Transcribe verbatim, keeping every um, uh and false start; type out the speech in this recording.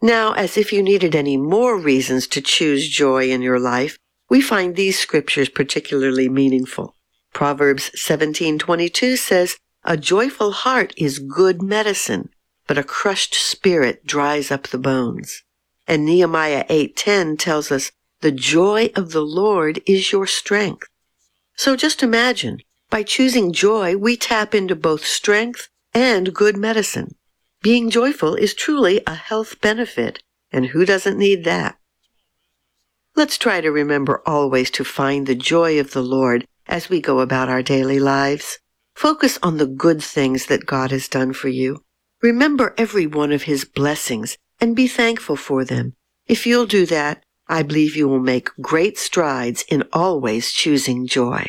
Now, as if you needed any more reasons to choose joy in your life, we find these scriptures particularly meaningful. Proverbs seventeen twenty-two says, "A joyful heart is good medicine, but a crushed spirit dries up the bones." And Nehemiah eight ten tells us, "The joy of the Lord is your strength." So just imagine, by choosing joy, we tap into both strength and good medicine. Being joyful is truly a health benefit, and who doesn't need that? Let's try to remember always to find the joy of the Lord as we go about our daily lives. Focus on the good things that God has done for you. Remember every one of His blessings and be thankful for them. If you'll do that, I believe you will make great strides in always choosing joy.